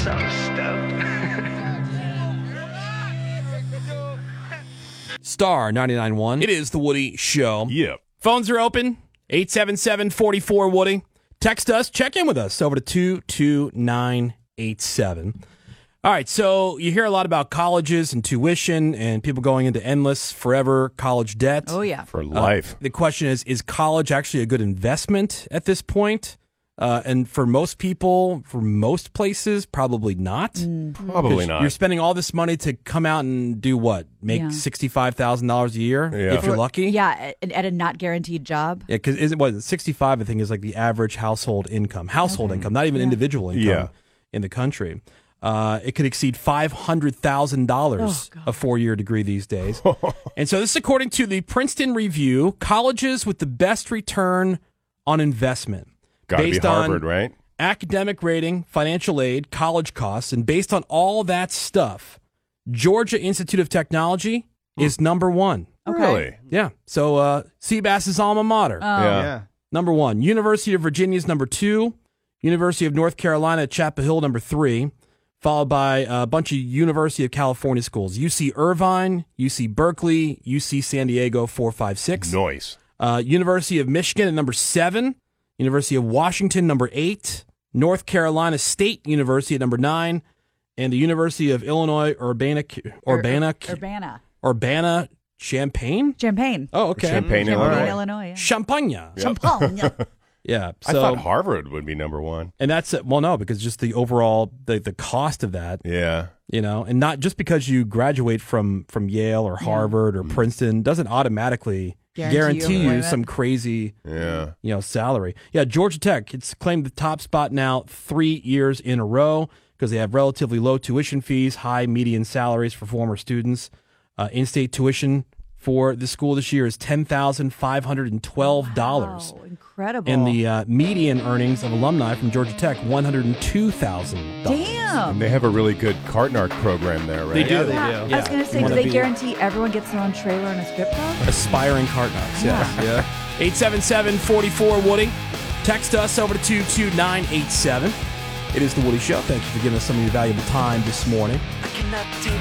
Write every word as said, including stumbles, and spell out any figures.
so stoked. Star ninety-nine point one. It is the Woody Show. Yep. Phones are open. eight seven seven, four four, Woody. Text us. Check in with us over to two two nine eight seven. All right, so you hear a lot about colleges and tuition and people going into endless, forever college debt. Oh, yeah. For life. Uh, the question is, is college actually a good investment at this point? Uh, and for most people, for most places, probably not. Probably not. You're spending all this money to come out and do what? Make Yeah. sixty-five thousand dollars a year Yeah. if you're lucky? Yeah, at, at a not guaranteed job. Yeah, because it was sixty-five. I think is like the average household income, household income, not even individual income Yeah. in the country. Uh, it could exceed five hundred thousand dollars a four-year degree these days. And so this is according to the Princeton Review, colleges with the best return on investment. Got to be based on Harvard, right? academic rating, financial aid, college costs, and based on all that stuff, Georgia Institute of Technology is number one. Okay. Really? Yeah. So uh, Seabass's alma mater, Yeah. number one. University of Virginia is number two. University of North Carolina at Chapel Hill, number three. Followed by a bunch of University of California schools. U C Irvine, U C Berkeley, U C San Diego, four, five, six. Noise. Uh, University of Michigan at number seven. University of Washington, number eight. North Carolina State University at number nine. And the University of Illinois Urbana, Urbana, Urbana. Urbana Champaign? Champagne. Oh, okay. Champaign, Champaign, Illinois. Illinois. yeah. Champagne. Champagne. Yeah. I So, thought Harvard would be number one. and that's, well, no, because just the overall, the, the cost of that, Yeah. you know, and not just because you graduate from, from Yale or Harvard or Princeton doesn't automatically Guarantee guarantee, you you employment. some crazy, Yeah. you know, salary. Yeah, Georgia Tech, it's claimed the top spot now three years in a row because they have relatively low tuition fees, high median salaries for former students. Uh, in-state tuition for the school this year is ten thousand five hundred twelve dollars. Wow, incredible. And the uh, median earnings of alumni from Georgia Tech, one hundred two thousand dollars. Damn. They have a really good Cardinarch program there, right? They do. Yeah, they Yeah, do. I was going to say, You do wanna they be guarantee everyone gets their own trailer and a strip club? Aspiring Cardinals, yes. Yeah. eight seven seven, four four, Woody. Text us over to two two nine eight seven. It is The Woody Show. Thank you for giving us some of your valuable time this morning. I cannot take